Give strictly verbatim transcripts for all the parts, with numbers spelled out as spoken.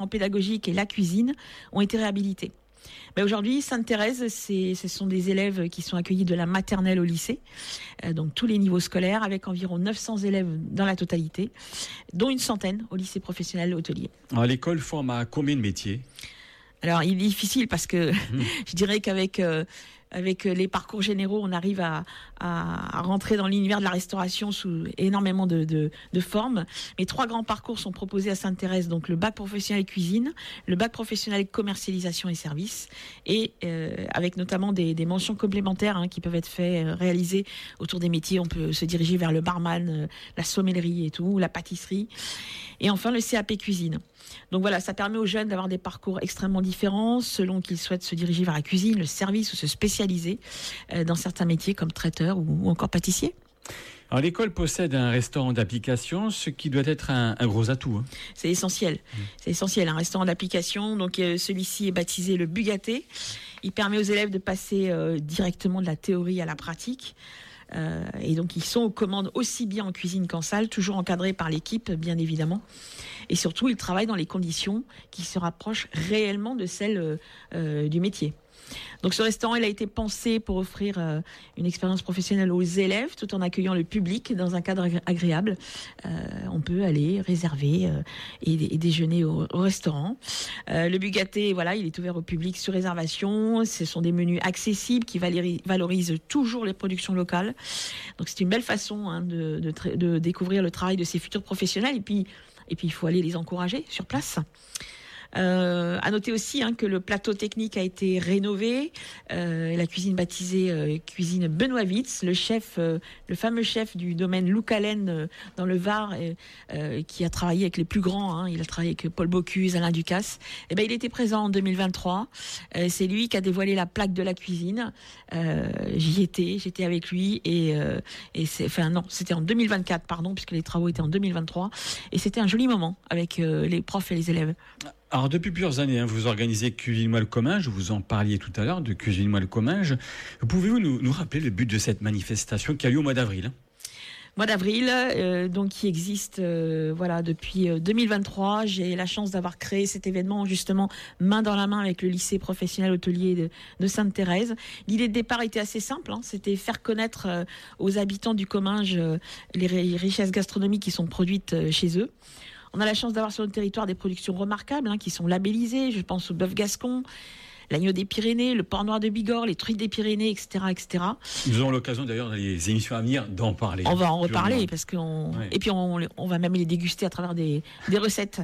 pédagogique et la cuisine ont été réhabilités. Ben aujourd'hui, Sainte-Thérèse, c'est, ce sont des élèves qui sont accueillis de la maternelle au lycée, euh, donc tous les niveaux scolaires, avec environ neuf cents élèves dans la totalité, dont une centaine au lycée professionnel hôtelier. Alors, l'école forme à combien de métiers ? Alors, il est difficile parce que mmh. je dirais qu'avec euh, avec les parcours généraux, on arrive à, à, à rentrer dans l'univers de la restauration sous énormément de, de, de formes. Mais trois grands parcours sont proposés à Sainte-Thérèse, donc le bac professionnel cuisine, le bac professionnel commercialisation et services, et euh, avec notamment des, des mentions complémentaires hein, qui peuvent être faites, euh, réalisées autour des métiers. On peut se diriger vers le barman, euh, la sommellerie et tout, la pâtisserie. Et enfin, le C A P cuisine. Donc voilà, ça permet aux jeunes d'avoir des parcours extrêmement différents selon qu'ils souhaitent se diriger vers la cuisine, le service ou se spécialiser euh, dans certains métiers comme traiteur ou, ou encore pâtissier. Alors l'école possède un restaurant d'application, ce qui doit être un, un gros atout. Hein. C'est essentiel, mmh. c'est essentiel, un restaurant d'application. Donc euh, celui-ci est baptisé le Bugaté. Il permet aux élèves de passer euh, directement de la théorie à la pratique. Euh, et donc ils sont aux commandes aussi bien en cuisine qu'en salle, toujours encadrés par l'équipe bien évidemment. Et surtout ils travaillent dans les conditions qui se rapprochent réellement de celles euh, du métier. Donc ce restaurant, il a été pensé pour offrir euh, une expérience professionnelle aux élèves tout en accueillant le public dans un cadre agré- agréable. Euh, on peut aller réserver euh, et, et déjeuner au, au restaurant. Euh, le Bugaté, voilà, il est ouvert au public sur réservation. Ce sont des menus accessibles qui valéri- valorisent toujours les productions locales. Donc c'est une belle façon hein, de, de, tra- de découvrir le travail de ces futurs professionnels. Et puis, et puis il faut aller les encourager sur place. Euh, à noter aussi hein, que le plateau technique a été rénové, euh, la cuisine baptisée euh, cuisine Benoît Witz, le chef, euh, le fameux chef du domaine Loucalen euh, dans le Var, euh, euh, qui a travaillé avec les plus grands, hein, il a travaillé avec Paul Bocuse, Alain Ducasse. Et ben il était présent en deux mille vingt-trois. Euh, c'est lui qui a dévoilé la plaque de la cuisine. Euh, j'y étais, j'étais avec lui et euh, et c'est, enfin non, c'était en deux mille vingt-quatre, pardon, puisque les travaux étaient en deux mille vingt-trois. Et c'était un joli moment avec euh, les profs et les élèves. Alors, depuis plusieurs années, hein, vous organisez Cuisine-moi le Comminges, vous en parliez tout à l'heure de Cuisine-moi le Comminges. Pouvez-vous nous, nous rappeler le but de cette manifestation qui a lieu au mois d'avril hein Mois d'avril, euh, donc qui existe euh, voilà depuis euh, deux mille vingt-trois. J'ai la chance d'avoir créé cet événement justement main dans la main avec le lycée professionnel hôtelier de, de Sainte-Thérèse. L'idée de départ était assez simple, hein, c'était faire connaître euh, aux habitants du Comminges euh, les richesses gastronomiques qui sont produites euh, chez eux. On a la chance d'avoir sur notre territoire des productions remarquables hein, qui sont labellisées. Je pense au bœuf gascon, l'agneau des Pyrénées, le porc noir de Bigorre, les truites des Pyrénées, et cetera, et cetera. Nous aurons l'occasion d'ailleurs dans les émissions à venir d'en parler. On va en reparler parce qu'on ouais. et puis on, on va même les déguster à travers des, des recettes.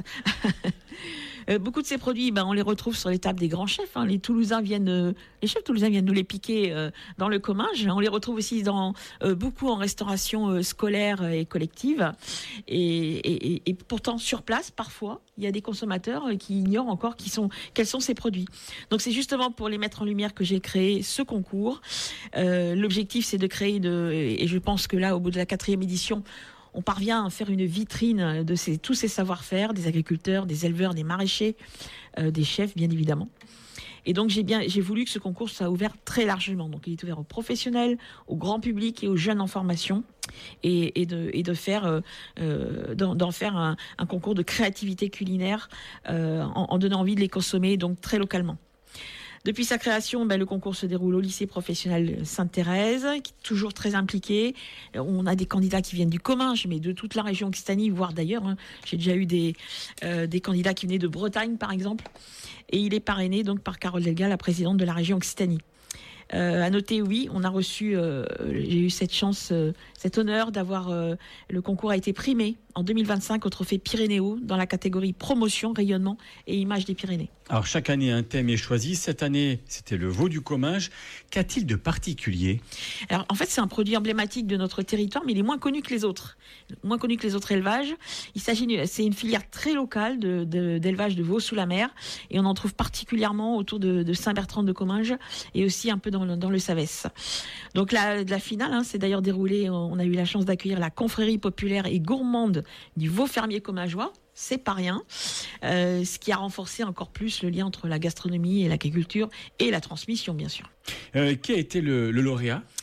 Euh, beaucoup de ces produits, ben, on les retrouve sur les tables des grands chefs. Hein. Les Toulousains viennent, euh, les chefs toulousains viennent nous les piquer euh, dans le Comminges. On les retrouve aussi dans euh, beaucoup en restauration euh, scolaire et collective. Et, et, et pourtant, sur place, parfois, il y a des consommateurs euh, qui ignorent encore qui sont, quels sont ces produits. Donc, c'est justement pour les mettre en lumière que j'ai créé ce concours. Euh, l'objectif, c'est de créer de, et je pense que là, au bout de la quatrième édition, on parvient à faire une vitrine de ces, tous ces savoir-faire, des agriculteurs, des éleveurs, des maraîchers, euh, des chefs, bien évidemment. Et donc, j'ai bien, j'ai voulu que ce concours soit ouvert très largement. Donc, il est ouvert aux professionnels, au grand public et aux jeunes en formation. Et, et, de, et de faire, euh, euh, d'en, d'en faire un, un concours de créativité culinaire euh, en, en donnant envie de les consommer, donc très localement. Depuis sa création, ben, le concours se déroule au lycée professionnel Sainte-Thérèse, qui est toujours très impliqué. On a des candidats qui viennent du Comminges, mais de toute la région Occitanie, voire d'ailleurs. Hein. J'ai déjà eu des, euh, des candidats qui venaient de Bretagne, par exemple. Et il est parrainé donc par Carole Delga, la présidente de la région Occitanie. Euh, à noter, oui, on a reçu, euh, j'ai eu cette chance, euh, cet honneur d'avoir, euh, le concours a été primé en deux mille vingt-cinq au trophée Pyrénéo dans la catégorie promotion, rayonnement et image des Pyrénées. Alors chaque année un thème est choisi. Cette année, c'était le veau du Comminges. Qu'a-t-il de particulier ? Alors en fait, c'est un produit emblématique de notre territoire, mais il est moins connu que les autres, moins connu que les autres élevages. Il s'agit, c'est une filière très locale de, de, d'élevage de veaux sous la mer, et on en trouve particulièrement autour de, de Saint-Bertrand de Comminges et aussi un peu dans Dans le, dans le Savès. Donc la, la finale hein, s'est d'ailleurs déroulée, on a eu la chance d'accueillir la confrérie populaire et gourmande du veau fermier commingeois, c'est pas rien, euh, ce qui a renforcé encore plus le lien entre la gastronomie et l'agriculture et la transmission bien sûr. Euh, qui a été le, le lauréat ?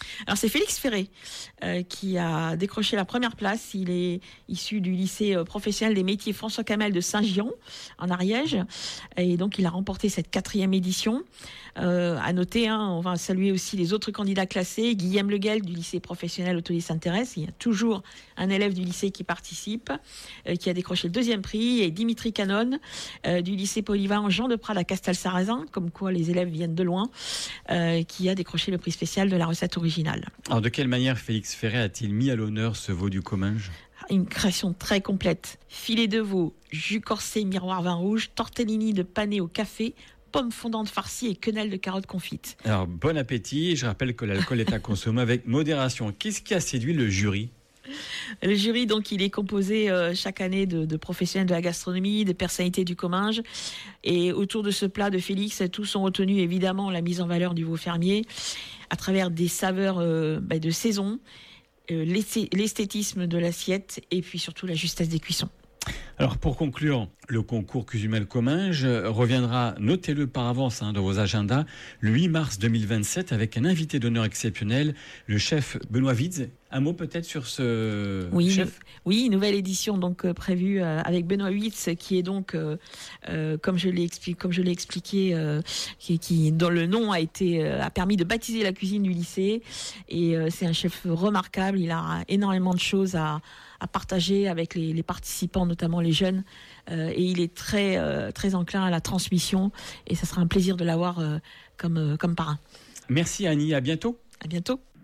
Alors c'est Félix Ferré euh, qui a décroché la première place. Il est issu du lycée professionnel des métiers François Camel de Saint-Gion en Ariège, et donc il a remporté cette quatrième édition. Euh, à noter, hein, on va saluer aussi les autres candidats classés. Guillaume Leguel du lycée professionnel Hôtelier Sainte-Thérèse. Il y a toujours un élève du lycée qui participe, euh, qui a décroché le deuxième prix, et Dimitri Canon euh, du lycée polyvalent Jean de Prade à Castel-Sarrazin, comme quoi les élèves viennent de loin, euh, qui a décroché le prix spécial de la recette originale. Alors de quelle manière Félix Ferré a-t-il mis à l'honneur ce veau du Comminges ? Une création très complète. Filet de veau, jus corsé, miroir vin rouge, tortellini de pané au café, pommes fondantes farcies et quenelles de carottes confites. Alors bon appétit, je rappelle que l'alcool est à consommer avec modération. Qu'est-ce qui a séduit le jury ? Le jury, donc, il est composé euh, chaque année de, de professionnels de la gastronomie, de personnalités du Comminges. Et autour de ce plat de Félix, tous ont retenu évidemment la mise en valeur du veau fermier à travers des saveurs euh, bah, de saison, euh, l'esthétisme de l'assiette et puis surtout la justesse des cuissons. Alors pour conclure, le concours Cusumal Comminges reviendra, notez-le par avance hein, dans vos agendas, le huit mars deux mille vingt-sept avec un invité d'honneur exceptionnel, le chef Benoît Widz. Un mot peut-être sur ce oui, chef ? Oui, nouvelle édition donc euh, prévue euh, avec Benoît Widz, qui est donc, euh, euh, comme je l'ai expliqué, comme je l'ai expliqué, euh, qui, qui dont le nom a été euh, a permis de baptiser la cuisine du lycée. Et euh, c'est un chef remarquable. Il a énormément de choses à à partager avec les, les participants, notamment les jeunes, euh, et il est très euh, très enclin à la transmission, et ça sera un plaisir de l'avoir euh, comme euh, comme parrain. Merci Annie, à bientôt. À bientôt.